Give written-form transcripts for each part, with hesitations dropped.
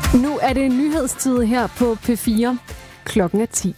Nu er det nyhedstid her på P4. Klokken er 10.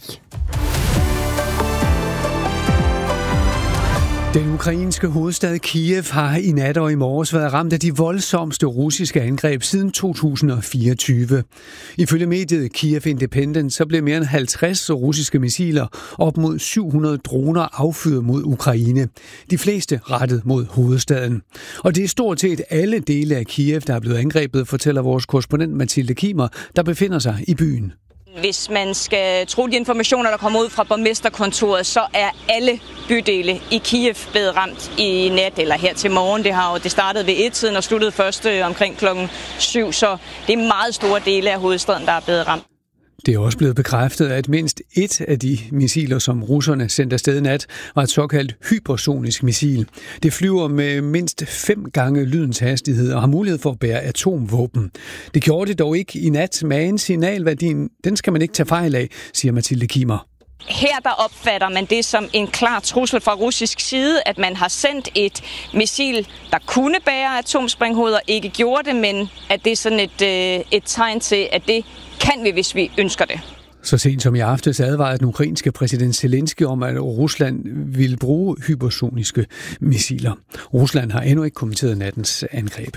Den ukrainske hovedstad Kiev har i nat og i morges været ramt af de voldsomste russiske angreb siden 2024. Ifølge mediet Kiev Independent så blev mere end 50 russiske missiler op mod 700 droner affyret mod Ukraine. De fleste rettet mod hovedstaden. Og det er stort set alle dele af Kiev, der er blevet angrebet, fortæller vores korrespondent Mathilde Kimmer, der befinder sig i byen. Hvis man skal tro de informationer, der kommer ud fra borgmesterkontoret, så er alle bydele i Kiev blevet ramt i nat eller her til morgen. Det startede ved 1-tiden og sluttede først omkring klokken 7, så det er meget store dele af hovedstaden, der er blevet ramt. Det er også blevet bekræftet, at mindst et af de missiler, som russerne sendte afsted i nat, var et såkaldt hypersonisk missil. Det flyver med mindst 5 gange lydens hastighed og har mulighed for at bære atomvåben. Det gjorde det dog ikke i nat, men signalværdien, den skal man ikke tage fejl af, siger Mathilde Kimmer. Her der opfatter man det som en klar trussel fra russisk side, at man har sendt et missil, der kunne bære atomsprænghoveder, ikke gjorde det, men at det er sådan et tegn til, at det kan vi, hvis vi ønsker det. Så sent som i aftes advarede den ukrainske præsident Zelensky om, at Rusland ville bruge hypersoniske missiler. Rusland har endnu ikke kommenteret nattens angreb.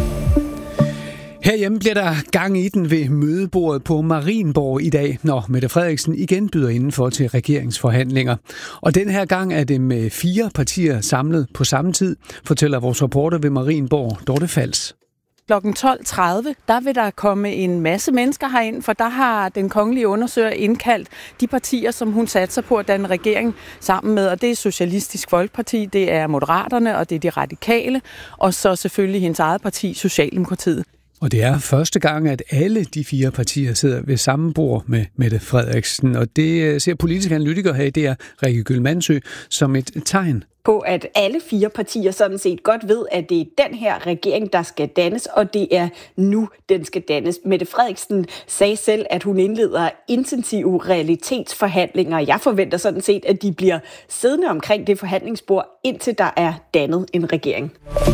Herhjemme bliver der gang i den ved mødebordet på Marienborg i dag, når Mette Frederiksen igen byder indenfor til regeringsforhandlinger. Og den her gang er det med 4 partier samlet på samme tid, fortæller vores reporter ved Marienborg, Dorte Fals. Klokken 12.30, der vil der komme en masse mennesker herind, for der har den kongelige undersøger indkaldt de partier, som hun satser på at danne regering sammen med, og det er Socialistisk Folkeparti, det er Moderaterne, og det er de Radikale, og så selvfølgelig hendes eget parti, Socialdemokratiet. Og det er første gang, at alle de 4 partier sidder ved samme bord med Mette Frederiksen. Og det ser politiske analytikere her i DR, Rikke Gyll-Mandsø, som et tegn på, at alle 4 partier sådan set godt ved, at det er den her regering, der skal dannes, og det er nu, den skal dannes. Mette Frederiksen sagde selv, at hun indleder intensive realitetsforhandlinger. Jeg forventer sådan set, at de bliver siddende omkring det forhandlingsbord, indtil der er dannet en regering.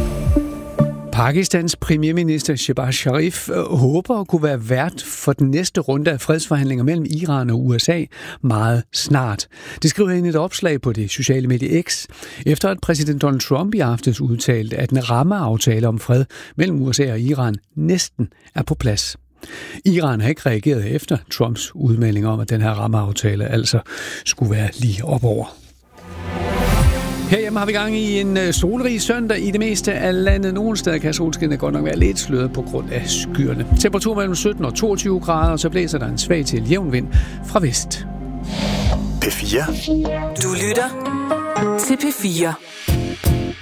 Pakistans premierminister Shehbaz Sharif håber at kunne være vært for den næste runde af fredsforhandlinger mellem Iran og USA meget snart. Det skriver han i et opslag på det sociale medie X, efter at præsident Donald Trump i aftes udtalte, at en rammeaftale om fred mellem USA og Iran næsten er på plads. Iran har ikke reageret efter Trumps udmelding om, at den her rammeaftale altså skulle være lige op over. Herhjemme har vi gang i en solrig søndag i det meste af landet. Nogle steder kan solskinnet godt nok være lidt sløret på grund af skyerne. Temperatur mellem 17 og 22 grader, og så blæser der en svag til jævn vind fra vest. P4. Du lytter til P4.